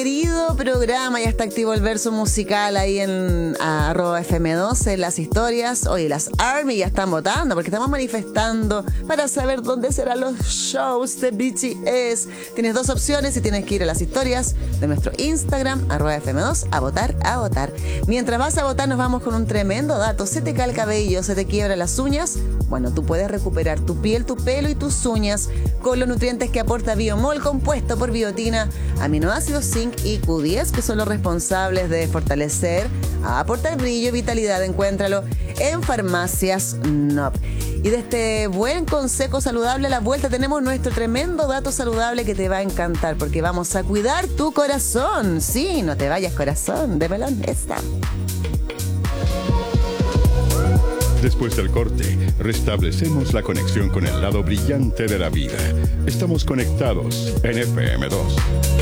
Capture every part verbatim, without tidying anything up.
Querido programa, ya está activo el verso musical ahí en a, arroba F M dos en las historias. Oye, las ARMY ya están votando porque estamos manifestando para saber dónde serán los shows de B T S. Tienes dos opciones y tienes que ir a las historias de nuestro Instagram, arroba F M dos, a votar, a votar. Mientras vas a votar nos vamos con un tremendo dato. ¿Se te cae el cabello? ¿Se te quiebran las uñas? Bueno, tú puedes recuperar tu piel, tu pelo y tus uñas con los nutrientes que aporta Biomol, compuesto por biotina, aminoácidos, zinc y Q diez, que son los responsables de fortalecer, aportar brillo y vitalidad. Encuéntralo en Farmacias N O P. Y de este buen consejo saludable a la vuelta tenemos nuestro tremendo dato saludable que te va a encantar, porque vamos a cuidar tu corazón. Sí, no te vayas, corazón de melón. Está. Después del corte, restablecemos la conexión con el lado brillante de la vida. Estamos conectados en F M dos.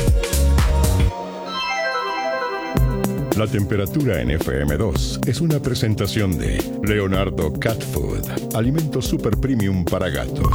La temperatura en F M dos es una presentación de Leonardo Cat Food, alimento super premium para gatos.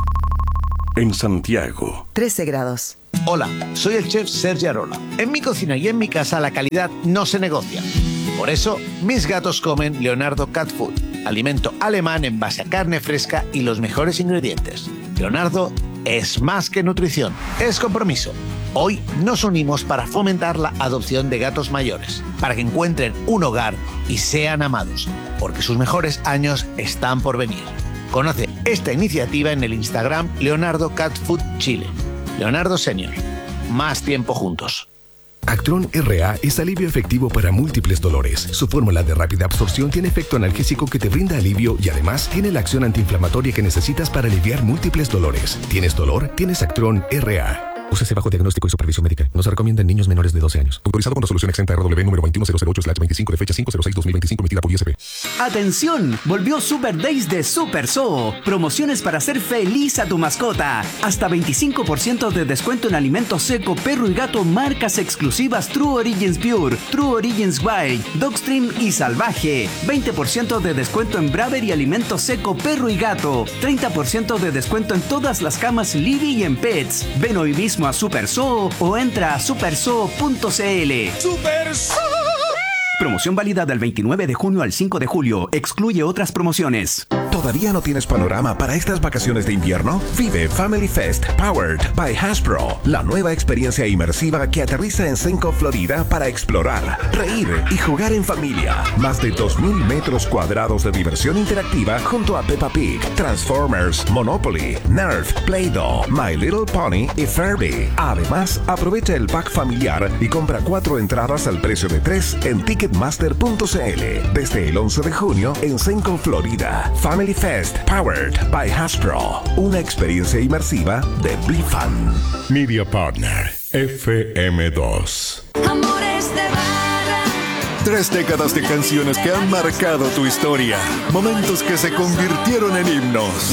En Santiago, trece grados. Hola, soy el chef Sergi Arola. En mi cocina y en mi casa la calidad no se negocia. Por eso, mis gatos comen Leonardo Cat Food, alimento alemán en base a carne fresca y los mejores ingredientes. Leonardo es más que nutrición, es compromiso. Hoy nos unimos para fomentar la adopción de gatos mayores, para que encuentren un hogar y sean amados, porque sus mejores años están por venir. Conoce esta iniciativa en el Instagram Leonardo Cat Food Chile. Leonardo Senior. Más tiempo juntos. Actron R A es alivio efectivo para múltiples dolores. Su fórmula de rápida absorción tiene efecto analgésico que te brinda alivio y además tiene la acción antiinflamatoria que necesitas para aliviar múltiples dolores. ¿Tienes dolor? Tienes Actron R A. Úsese bajo diagnóstico y supervisión médica. No se recomienda en niños menores de doce años. Autorizado con resolución exenta R W número veintiuno mil ocho veinticinco de fecha cinco cero seis dos mil veinticinco emitida por I S P. ¡Atención! Volvió Super Days de Super Zoo. Promociones para hacer feliz a tu mascota. Hasta veinticinco por ciento de descuento en alimento seco, perro y gato, marcas exclusivas True Origins Pure, True Origins Wild, Dogstream y Salvaje. veinte por ciento de descuento en Braver y alimento seco, perro y gato. treinta por ciento de descuento en todas las camas Libby y en Pets. Ven hoy mismo a Super Zoo o entra a super zoo punto c l. ¡Super Zoo! Promoción válida del veintinueve de junio al cinco de julio. Excluye otras promociones. ¿Todavía no tienes panorama para estas vacaciones de invierno? Vive Family Fest Powered by Hasbro, la nueva experiencia inmersiva que aterriza en Senco, Florida, para explorar, reír y jugar en familia. Más de dos mil metros cuadrados de diversión interactiva junto a Peppa Pig, Transformers, Monopoly, Nerf, Play-Doh, My Little Pony y Furby. Además, aprovecha el pack familiar y compra cuatro entradas al precio de tres en ticketmaster punto c l desde el once de junio en Senco, Florida. Family Fest Powered by Hasbro, una experiencia inmersiva de BliFan. Media Partner F M dos. Amores de barra. Tres décadas de canciones que han marcado tu historia. Momentos que se convirtieron en himnos.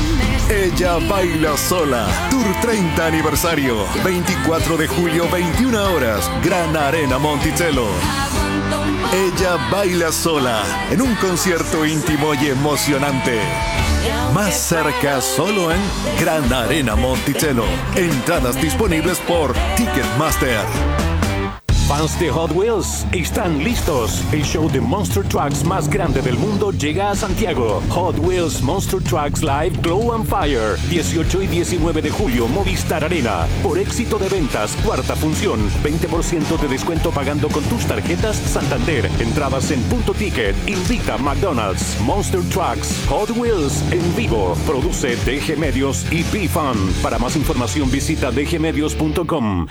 Ella baila sola. Tour treinta aniversario. veinticuatro de julio, veintiuna horas. Gran Arena Monticello. Ella baila sola. En un concierto íntimo y emocionante. Más cerca solo en Gran Arena Monticello. Entradas disponibles por Ticketmaster. Fans de Hot Wheels están listos. El show de Monster Trucks más grande del mundo llega a Santiago. Hot Wheels Monster Trucks Live Glow and Fire. dieciocho y diecinueve de julio, Movistar Arena. Por éxito de ventas, cuarta función. veinte por ciento de descuento pagando con tus tarjetas Santander. Entradas en Punto Ticket. Invita McDonald's. Monster Trucks Hot Wheels en vivo. Produce D G Medios y BliFan. Para más información visita d g medios punto com.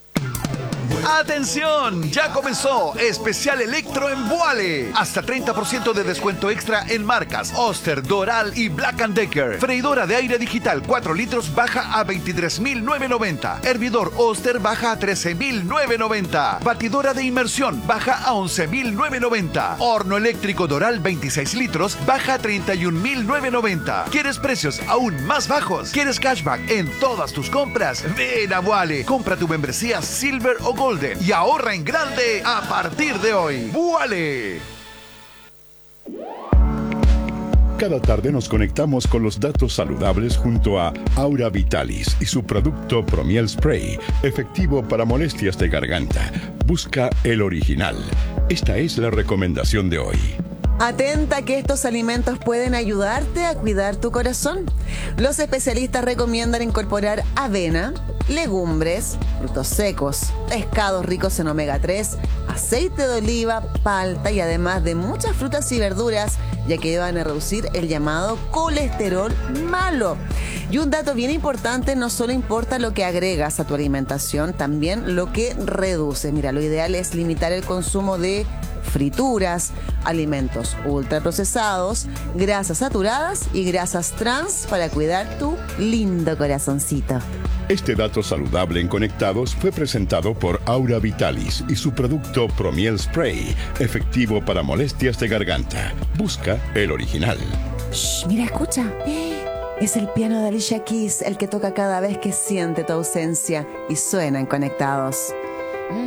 ¡Atención! Ya comenzó Especial Electro en Vuale. Hasta treinta por ciento de descuento extra en marcas Oster, Doral y Black and Decker. Freidora de aire digital cuatro litros baja a veintitrés mil novecientos noventa. Hervidor Oster baja a trece mil novecientos noventa. Batidora de inmersión baja a once mil novecientos noventa. Horno eléctrico Doral veintiséis litros baja a treinta y un mil novecientos noventa. ¿Quieres precios aún más bajos? ¿Quieres cashback en todas tus compras? Ven a Vuale. Compra tu membresía Silver o Golden y ahorra en grande a partir de hoy. ¡Vuale! Cada tarde nos conectamos con los datos saludables junto a Aura Vitalis y su producto Promiel Spray, efectivo para molestias de garganta. Busca el original. Esta es la recomendación de hoy. Atenta que estos alimentos pueden ayudarte a cuidar tu corazón. Los especialistas recomiendan incorporar avena, legumbres, frutos secos, pescados ricos en omega tres, aceite de oliva, palta y además de muchas frutas y verduras, ya que van a reducir el llamado colesterol malo. Y un dato bien importante, no solo importa lo que agregas a tu alimentación, también lo que reduces. Mira, lo ideal es limitar el consumo de frituras, alimentos ultraprocesados, grasas saturadas y grasas trans para cuidar tu lindo corazoncito. Este dato saludable en Conectados fue presentado por Aura Vitalis y su producto Promiel Spray, efectivo para molestias de garganta. Busca el original. Shh, mira, escucha. Es el piano de Alicia Keys el que toca cada vez que siente tu ausencia y suena en Conectados.